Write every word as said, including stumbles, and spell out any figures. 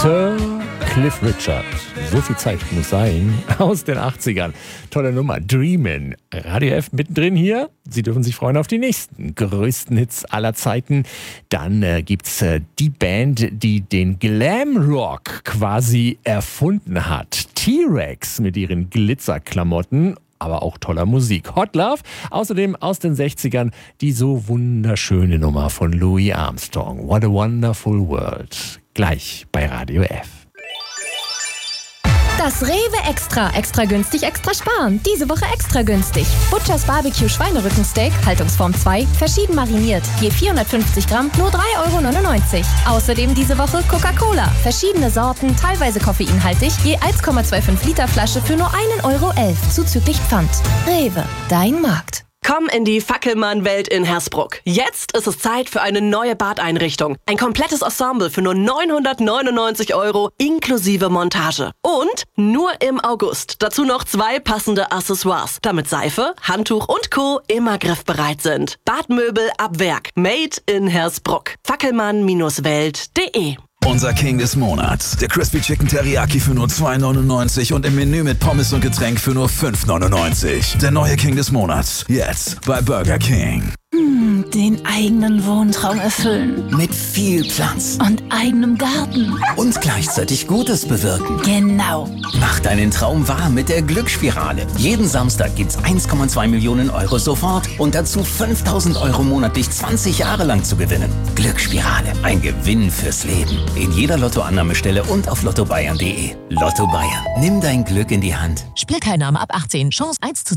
Sir Cliff Richard. So viel Zeit muss sein. Aus den achtzigern. Tolle Nummer. Dreamin'. Radio F mittendrin hier. Sie dürfen sich freuen auf die nächsten größten Hits aller Zeiten. Dann äh, gibt's äh, die Band, die den Glamrock quasi erfunden hat. T-Rex mit ihren Glitzerklamotten. Aber auch toller Musik. Hot Love, außerdem aus den sechzigern die so wunderschöne Nummer von Louis Armstrong. What a Wonderful World. Gleich bei Radio F. Das Rewe Extra. Extra günstig, extra sparen. Diese Woche extra günstig. Butchers Barbecue Schweinerückensteak, Haltungsform zwei, verschieden mariniert. Je vierhundertfünfzig Gramm, nur drei Euro neunundneunzig. Außerdem diese Woche Coca-Cola. Verschiedene Sorten, teilweise koffeinhaltig, je eins Komma fünfundzwanzig Liter Flasche für nur ein Euro elf, zuzüglich Pfand. Rewe, dein Markt. Komm in die Fackelmann-Welt in Hersbruck. Jetzt ist es Zeit für eine neue Badeinrichtung. Ein komplettes Ensemble für nur neunhundertneunundneunzig Euro inklusive Montage. Und nur im August. Dazu noch zwei passende Accessoires, damit Seife, Handtuch und Co. immer griffbereit sind. Badmöbel ab Werk. Made in Hersbruck. fackelmann Welt punkt de. Unser King des Monats. Der Crispy Chicken Teriyaki für nur zwei neunundneunzig und im Menü mit Pommes und Getränk für nur fünf neunundneunzig. Der neue King des Monats. Jetzt bei Burger King. Hm, den eigenen Wohntraum erfüllen. Mit viel Platz. Und eigenem Garten. Und gleichzeitig Gutes bewirken. Genau. Mach deinen Traum wahr mit der Glücksspirale. Jeden Samstag gibt's eins Komma zwei Millionen Euro sofort und dazu fünftausend Euro monatlich zwanzig Jahre lang zu gewinnen. Glücksspirale. Ein Gewinn fürs Leben. In jeder Lottoannahmestelle und auf lotto bayern punkt de. Lotto Bayern. Nimm dein Glück in die Hand. Spielteilnahme ab achtzehn. Chance eins zu